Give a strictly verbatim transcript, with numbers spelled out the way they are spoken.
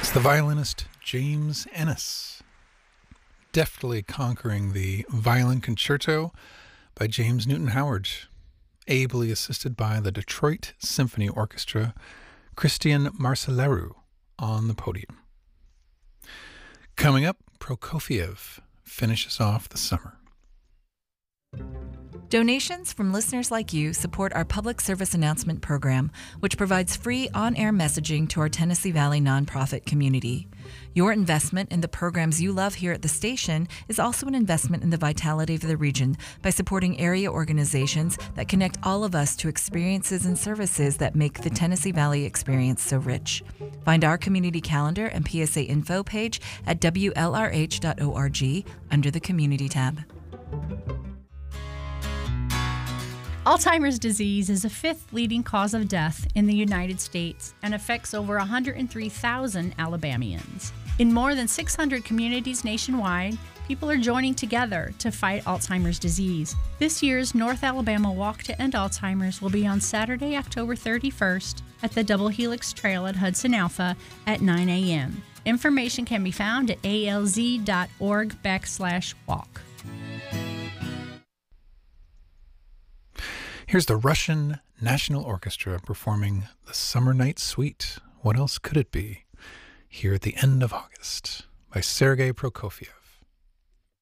It's the violinist James Ennis, deftly conquering the Violin Concerto by James Newton Howard, ably assisted by the Detroit Symphony Orchestra, Christian Marceleru on the podium. Coming up, Prokofiev finishes off the summer. Donations from listeners like you support our public service announcement program, which provides free on-air messaging to our Tennessee Valley nonprofit community. Your investment in the programs you love here at the station is also an investment in the vitality of the region by supporting area organizations that connect all of us to experiences and services that make the Tennessee Valley experience so rich. Find our community calendar and P S A info page at W L R H dot org under the Community tab. Alzheimer's disease is the fifth leading cause of death in the United States and affects over one hundred three thousand Alabamians. In more than six hundred communities nationwide, people are joining together to fight Alzheimer's disease. This year's North Alabama Walk to End Alzheimer's will be on Saturday, October thirty-first at the Double Helix Trail at Hudson Alpha at nine a.m. Information can be found at alz.org backslash walk. Here's the Russian National Orchestra performing the Summer Night Suite. What else could it be? Here at the end of August by Sergei Prokofiev.